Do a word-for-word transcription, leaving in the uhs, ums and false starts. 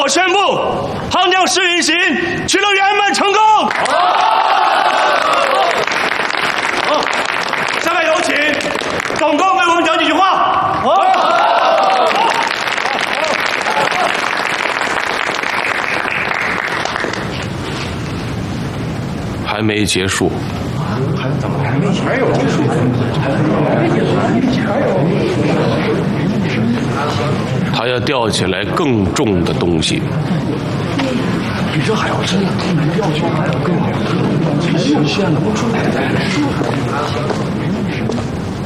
我宣布，杭江试运行取得圆满成功。好，下面有请总工为我们讲几句话。好。 还没结束。 还怎么还没还有结束？还有。 他要吊起来更重的东西。 比这还要深，吊起来还有更好的，极限的不出来。